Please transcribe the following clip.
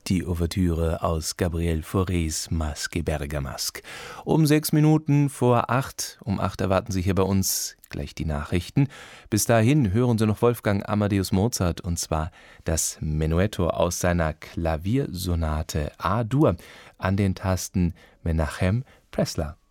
die Ouvertüre aus Gabriel Faurés Masque Bergamasque. Um 6 Minuten vor 8, um 8 erwarten Sie hier bei uns gleich die Nachrichten. Bis dahin hören Sie noch Wolfgang Amadeus Mozart, und zwar das Menuetto aus seiner Klaviersonate A-Dur an den Tasten Menachem Pressler.